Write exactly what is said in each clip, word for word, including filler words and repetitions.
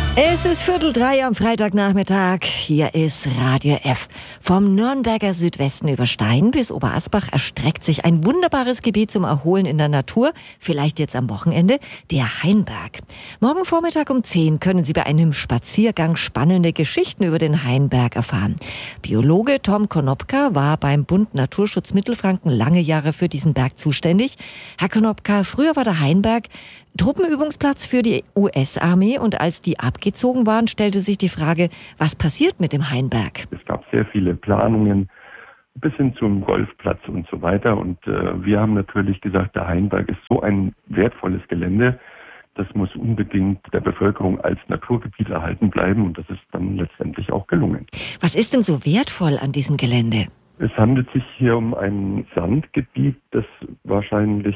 Es ist Viertel drei am Freitagnachmittag. Hier ist Radio F. Vom Nürnberger Südwesten über Stein bis Oberasbach erstreckt sich ein wunderbares Gebiet zum Erholen in der Natur. Vielleicht jetzt am Wochenende, der Hainberg. Morgen Vormittag um zehn können Sie bei einem Spaziergang spannende Geschichten über den Hainberg erfahren. Biologe Tom Konopka war beim Bund Naturschutz Mittelfranken lange Jahre für diesen Berg zuständig. Herr Konopka, früher war der Hainberg Truppenübungsplatz für die U S-Armee und als die abgezogen waren, stellte sich die Frage, was passiert mit dem Hainberg? Es gab sehr viele Planungen bis hin zum Golfplatz und so weiter und äh, wir haben natürlich gesagt, der Hainberg ist so ein wertvolles Gelände, das muss unbedingt der Bevölkerung als Naturgebiet erhalten bleiben und das ist dann letztendlich auch gelungen. Was ist denn so wertvoll an diesem Gelände? Es handelt sich hier um ein Sandgebiet, das wahrscheinlich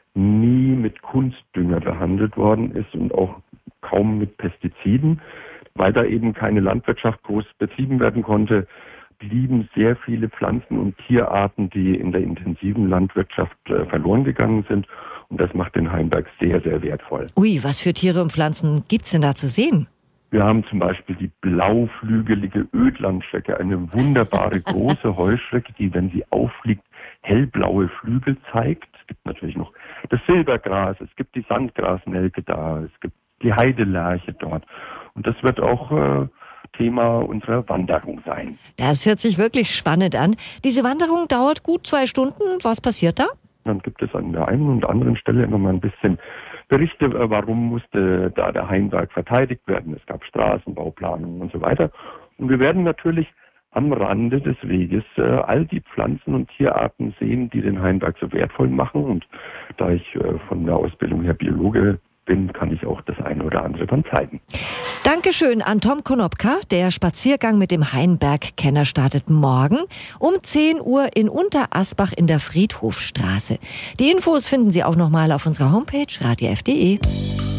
nie mit Kunstdünger behandelt worden ist und auch kaum mit Pestiziden. Weil da eben keine Landwirtschaft groß betrieben werden konnte, blieben sehr viele Pflanzen- und Tierarten, die in der intensiven Landwirtschaft äh, verloren gegangen sind. Und das macht den Hainberg sehr, sehr wertvoll. Ui, was für Tiere und Pflanzen gibt's denn da zu sehen? Wir haben zum Beispiel die blauflügelige Ödlandschrecke, eine wunderbare große Heuschrecke, die, wenn sie auffliegt, hellblaue Flügel zeigt. Es gibt natürlich noch das Silbergras, es gibt die Sandgrasnelke da, es gibt die Heidelerche dort. Und das wird auch äh, Thema unserer Wanderung sein. Das hört sich wirklich spannend an. Diese Wanderung dauert gut zwei Stunden. Was passiert da? Dann gibt es an der einen und anderen Stelle immer mal ein bisschen Berichte, warum musste da der Hainberg verteidigt werden. Es gab Straßenbauplanungen und so weiter. Und wir werden natürlich am Rande des Weges äh, all die Pflanzen- und Tierarten sehen, die den Hainberg so wertvoll machen. Und da ich äh, von der Ausbildung her Biologe bin, kann ich auch das eine oder andere dann zeigen. Dankeschön an Tom Konopka. Der Spaziergang mit dem Hainberg-Kenner startet morgen um zehn Uhr in Unterasbach in der Friedhofstraße. Die Infos finden Sie auch nochmal auf unserer Homepage radio f punkt de.